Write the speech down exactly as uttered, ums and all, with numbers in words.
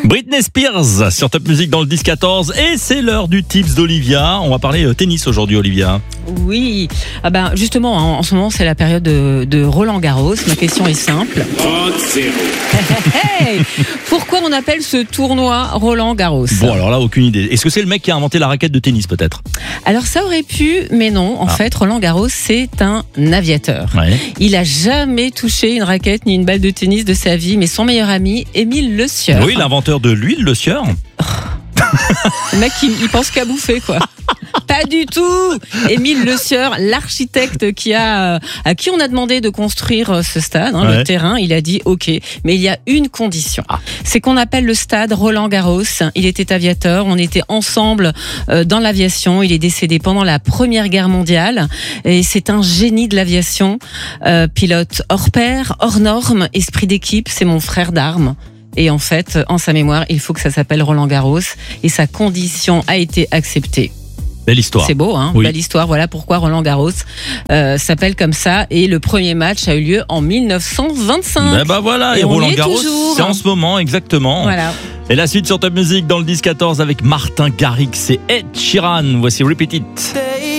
Britney Spears sur Top Music dans le dix quatorze et c'est l'heure du tips d'Olivia. On va parler euh, tennis aujourd'hui, Olivia. Oui, ah ben justement, en, en ce moment c'est la période de, de Roland Garros. Ma question est simple. Hey, pourquoi on appelle ce tournoi Roland Garros? Bon, alors là, aucune idée. Est-ce que c'est le mec qui a inventé la raquette de tennis, peut-être? Alors ça aurait pu, mais non. En Ah. fait, Roland Garros, c'est un aviateur. Ouais. Il a jamais touché une raquette ni une balle de tennis de sa vie, mais son meilleur ami, Émile Le Sieur. Oui, l'inventeur de l'huile, le sieur. Le mec, il, il pense qu'à bouffer, quoi. Pas du tout. Émile Le Sieur, l'architecte qui a, à qui on a demandé de construire ce stade, hein, Ouais. le terrain, il a dit OK. Mais il y a une condition. Ah. C'est qu'on appelle le stade Roland Garros. Il était aviateur. On était ensemble euh, dans l'aviation. Il est décédé pendant la Première Guerre mondiale. Et c'est un génie de l'aviation. Euh, pilote hors pair, hors norme, esprit d'équipe. C'est mon frère d'armes. Et en fait, en sa mémoire, il faut que ça s'appelle Roland Garros. Et sa condition a été acceptée. Belle histoire. C'est beau, hein, Oui. belle histoire. Voilà pourquoi Roland Garros euh, s'appelle comme ça. Et le premier match a eu lieu en mille neuf cent vingt-cinq. Ben bah voilà, et, Et on Roland y est Garros, toujours. c'est en ce moment, exactement. Voilà. Et la suite sur Top Music dans le dix quatorze avec Martin Garrix et Ed Sheeran. Voici Repeat It.